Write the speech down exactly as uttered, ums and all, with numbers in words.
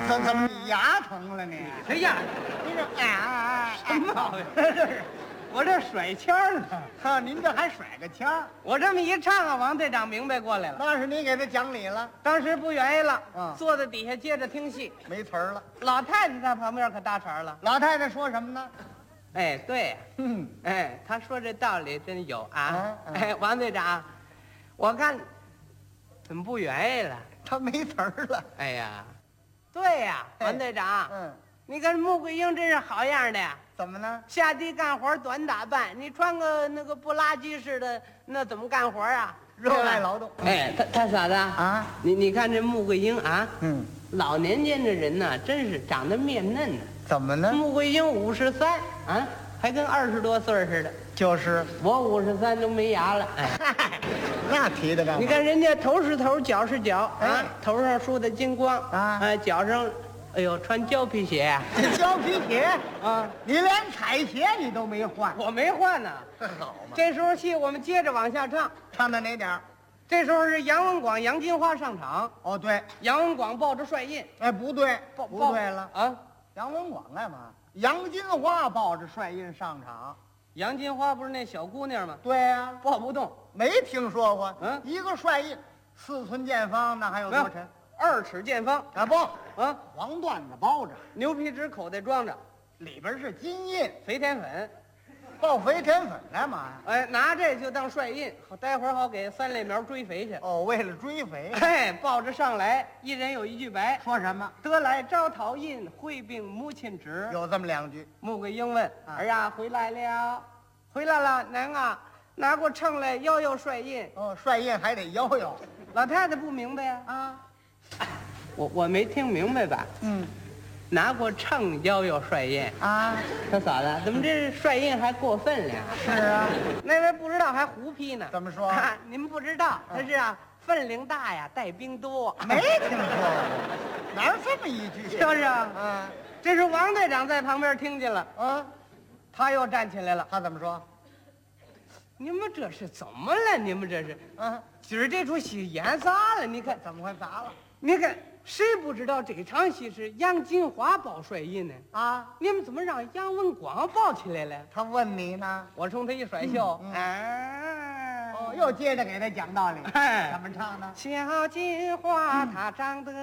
怎怎么你牙疼了你？ 谁呀？ 你这哎哎什么毛病？我这甩签儿呢。 哈，您这还甩个签儿？ 我这么一唱啊，王队长明白过来了。 那是你给他讲理了， 当时不愿意了， 嗯坐在底下接着听戏。 没词儿了。 老太太在旁边可搭茬了。 老太太说什么呢？ 哎，对， 嗯， 哎，他说这道理真有啊。 嗯嗯哎，王队长，我看怎么不愿意了？ 他没词儿了。 哎呀，对呀， 哎王队长， 嗯， 你看穆桂英真是好样的呀。 怎么呢？ 下地干活短打扮，你穿个那个不拉几似的，那怎么干活啊？ 热爱劳动。 哎，他他嫂子啊， 你你看这穆桂英啊， 嗯， 老年间的人呢，真是长得面嫩呢。 怎么呢？ 穆桂英五十三啊，还跟二十多岁似的。 就是我五十三都没牙了，哎， 嗨，那提的干嘛？ 你看人家头是头，脚是脚啊哎， 头上梳的金光啊哎，脚上，哎呦，穿胶皮鞋这胶皮鞋， 啊， 你连彩鞋你都没换， 我没换呢。 好嘛？ 这时候戏我们接着往下唱， 唱到哪点儿？ 这时候是杨文广、杨金花上场， 哦，对， 杨文广抱着帅印， 哎，不对， 抱不对了。 啊！ 杨文广干嘛？杨金花抱着帅印上场。 杨金花不是那小姑娘吗？ 对呀、 抱不动， 没听说过。 嗯一个帅印，四寸见方，那还有没有多沉？ 二尺见方啊不， 啊， 黄缎子包着， 牛皮纸口袋装着， 里边是金印， 肥田粉， 抱肥田粉干嘛呀？ 哎，拿这就当帅印，好待会儿好给三类苗追肥去。 哦，为了追肥。 哎，抱着上来，一人有一句白， 说什么？ 得来招讨印，会并母亲旨。 有这么两句。 穆桂英问啊儿呀，回来了，回来了，娘啊，拿过秤来摇摇帅印。 哦，帅印还得摇摇老太太不明白呀、 啊。 我我没听明白吧？ 嗯拿过秤摇摇帅印， 啊， 他嫂子怎么这帅印还过分了？ 是啊。 那位不知道还胡批呢。 怎么说？ 啊您不知道，他是啊，分量大呀，带兵多。 没听说过，哪有这么一句？ 是不是啊？ 啊这是王队长在旁边听见了， 啊， 他又站起来了。 他怎么说？ 你们这是怎么了？你们这是啊， 今儿这出戏演啥了？你看， 怎么会砸了？ 你看，谁不知道这场戏是杨金花抱帅印呢？ 啊， 你们怎么让杨文广抱起来了？ 他问你呢？ 我冲他一甩袖， 嗯嗯哎， 哦，又接着给他讲道理。 哎怎么唱呢？ 小金花她长得